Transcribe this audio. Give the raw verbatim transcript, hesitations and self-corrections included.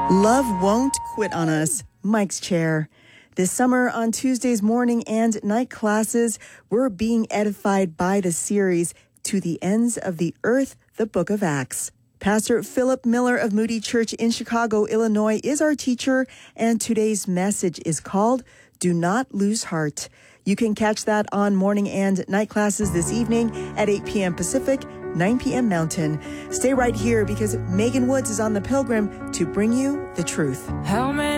Love won't quit on us. Mike's Chair. This summer on Tuesday's morning and night classes, we're being edified by the series To the Ends of the Earth, the Book of Acts. Pastor Philip Miller of Moody Church in Chicago, Illinois is our teacher, and today's message is called Do Not Lose Heart. You can catch that on morning and night classes this evening at eight p.m. Pacific, nine p.m. Mountain. Stay right here because Megan Woods is on the Pilgrim to bring you the truth. How many